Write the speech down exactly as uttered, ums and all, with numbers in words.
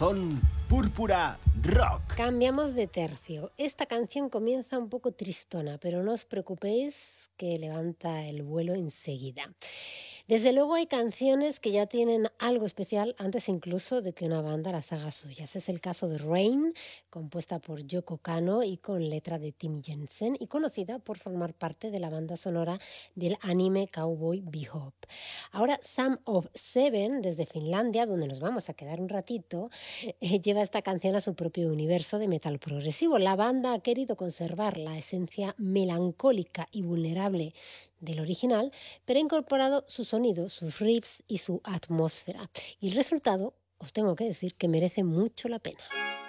corazón, Púrpura Rock. Cambiamos de tercio. Esta canción comienza un poco tristona, pero no os preocupéis que levanta el vuelo enseguida. Desde luego hay canciones que ya tienen algo especial antes incluso de que una banda las haga suyas. Es el caso de Rain, compuesta por Yoko Kanno y con letra de Tim Jensen y conocida por formar parte de la banda sonora del anime Cowboy Bebop. Ahora Sam of Seven, desde Finlandia, donde nos vamos a quedar un ratito, eh, lleva esta canción a su propio universo de metal progresivo. La banda ha querido conservar la esencia melancólica y vulnerable del original, pero ha incorporado su sonido, sus riffs y su atmósfera. Y el resultado, os tengo que decir que merece mucho la pena.